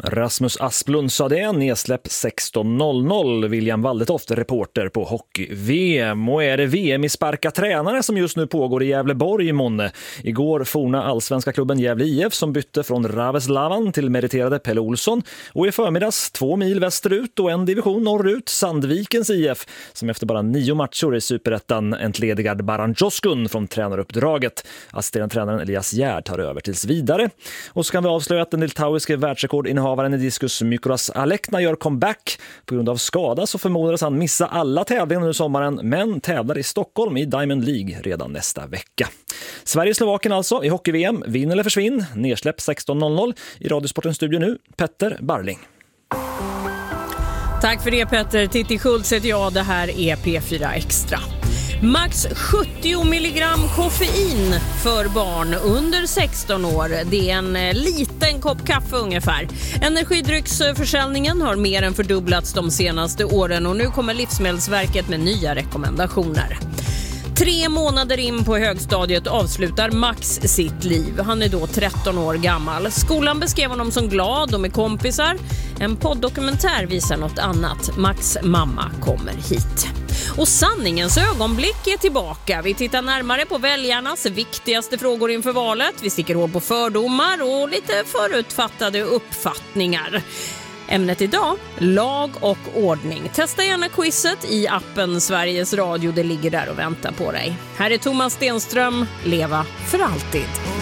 Rasmus Asplund sa det, nedsläpp 16.00. William Waldetoft, reporter på hockey-VM. Och är det VM i sparka tränare som just nu pågår i Gävleborg i månne? Igår forna allsvenska klubben Gävle IF som bytte från Raveslavan till meriterade Pelle Olsson. Och i förmiddags 2 mil västerut och en division norrut Sandvikens IF som efter bara 9 matcher i Superettan entledigad Baran Joskun från tränaruppdraget. Assisterande tränaren Elias Gerd tar över tills vidare. Och så kan vi avslöja att den litauiske världsrekordinnehavaren i diskus Mykolas Alekna gör comeback. På grund av skada så förmodades han missa alla tävlingar under sommaren, men tävlar i Stockholm i Diamond League redan nästa vecka. Sverige-Slovakien alltså i hockey-VM, vinn eller försvinn, nedsläpp 16.00. I Radiosportens studio nu, Petter Barling. Tack för det Petter. Titti Schultz heter jag, det här är P4 Extra. Max 70 milligram koffein för barn under 16 år. Det är en liten kopp kaffe ungefär. Energidrycksförsäljningen har mer än fördubblats de senaste åren och nu kommer Livsmedelsverket med nya rekommendationer. 3 månader in på högstadiet avslutar Max sitt liv. Han är då 13 år gammal. Skolan beskrev honom som glad och med kompisar. En podddokumentär visar något annat. Max mamma kommer hit. Och sanningens ögonblick är tillbaka. Vi tittar närmare på väljarnas viktigaste frågor inför valet. Vi sticker hål på fördomar och lite förutfattade uppfattningar. Ämnet idag, lag och ordning. Testa gärna quizet i appen Sveriges Radio. Det ligger där och väntar på dig. Här är Thomas Stenström, Leva för alltid.